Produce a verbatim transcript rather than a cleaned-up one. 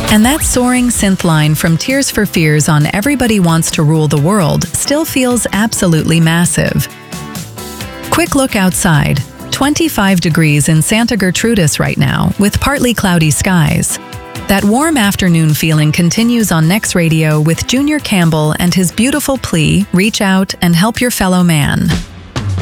And that soaring synth line from Tears for Fears on Everybody Wants to Rule the World still feels absolutely massive. Quick look outside. twenty-five degrees in Santa Gertrudis right now, with partly cloudy skies. That warm afternoon feeling continues on Next Radio with Junior Campbell and his beautiful plea, reach out and help your fellow man.